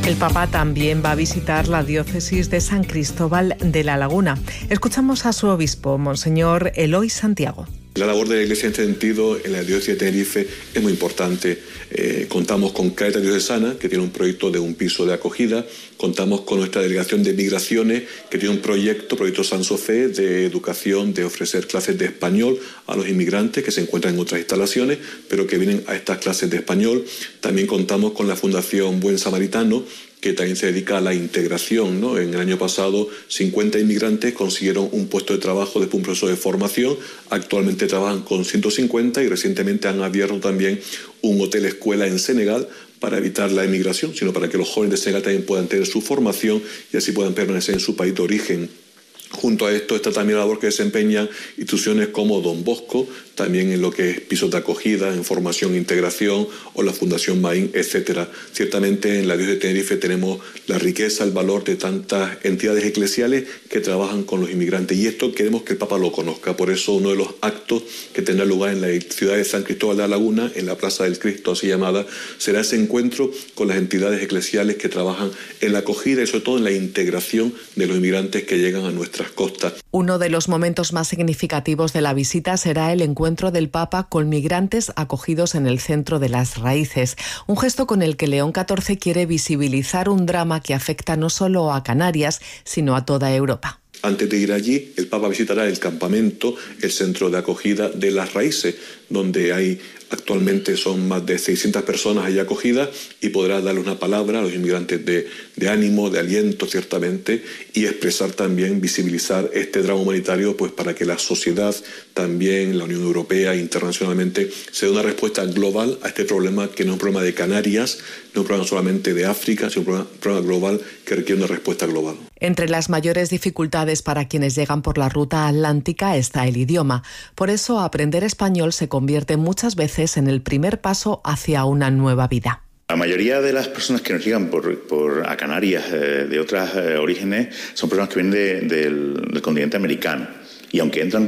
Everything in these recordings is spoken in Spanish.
El Papa también va a visitar la diócesis de San Cristóbal de la Laguna. Escuchamos a su obispo, Monseñor Eloy Santiago. La labor de la Iglesia en este sentido en la diócesis de Tenerife es muy importante. Contamos con Cáritas Diocesana, que tiene un proyecto de un piso de acogida. Contamos con nuestra delegación de migraciones, que tiene un proyecto San Sofé, de educación, de ofrecer clases de español a los inmigrantes que se encuentran en otras instalaciones, pero que vienen a estas clases de español. También contamos con la Fundación Buen Samaritano, que también se dedica a la integración, ¿no? En el año pasado, 50 inmigrantes consiguieron un puesto de trabajo después de un proceso de formación. Actualmente trabajan con 150 y recientemente han abierto también un hotel escuela en Senegal para evitar la emigración, sino para que los jóvenes de Senegal también puedan tener su formación y así puedan permanecer en su país de origen. Junto a esto está también la labor que desempeñan instituciones como Don Bosco, también en lo que es pisos de acogida, en formación e integración, o la Fundación Maín, etc. Ciertamente en la diócesis de Tenerife tenemos la riqueza, el valor de tantas entidades eclesiales que trabajan con los inmigrantes, y esto queremos que el Papa lo conozca. Por eso uno de los actos que tendrá lugar en la ciudad de San Cristóbal de la Laguna, en la Plaza del Cristo así llamada, será ese encuentro con las entidades eclesiales que trabajan en la acogida y sobre todo en la integración de los inmigrantes que llegan a nuestras costas. Uno de los momentos más significativos de la visita será el encuentro del Papa con migrantes acogidos en el Centro de las Raíces, un gesto con el que León XIV quiere visibilizar un drama que afecta no solo a Canarias, sino a toda Europa. Antes de ir allí, el Papa visitará el campamento, el centro de acogida de las Raíces, donde actualmente son más de 600 personas allí acogidas, y podrá darle una palabra a los inmigrantes de ánimo, de aliento, ciertamente, y expresar también, visibilizar este drama humanitario, pues para que la sociedad, también la Unión Europea, internacionalmente, se dé una respuesta global a este problema, que no es un problema de Canarias, no es un problema solamente de África, sino un problema global que requiere una respuesta global. Entre las mayores dificultades para quienes llegan por la ruta atlántica está el idioma. Por eso, aprender español se convierte muchas veces en el primer paso hacia una nueva vida. La mayoría de las personas que nos llegan a Canarias de otros orígenes son personas que vienen del continente americano. Y aunque entran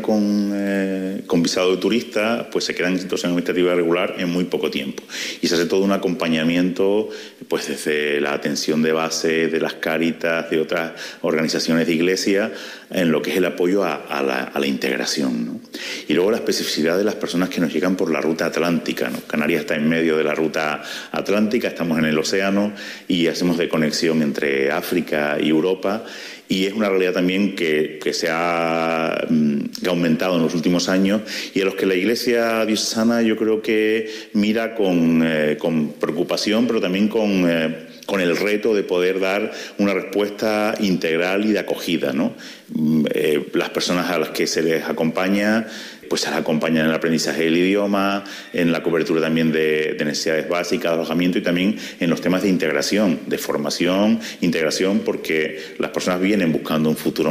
con visado de turista, pues se quedan en situación administrativa regular en muy poco tiempo. Y se hace todo un acompañamiento, pues desde la atención de base de las Cáritas, de otras organizaciones de iglesia, en lo que es el apoyo a la integración, ¿no? Y luego la especificidad de las personas que nos llegan por la ruta atlántica, ¿no? Canarias está en medio de la ruta atlántica, estamos en el océano y hacemos de conexión entre África y Europa. Y es una realidad también que ha aumentado en los últimos años y a los que la Iglesia diocesana yo creo que mira con preocupación, pero también con el reto de poder dar una respuesta integral y de acogida, ¿no? Las personas a las que se les acompaña, pues se les acompaña en el aprendizaje del idioma, en la cobertura también de necesidades básicas, de alojamiento y también en los temas de integración, de formación, integración, porque las personas vienen buscando un futuro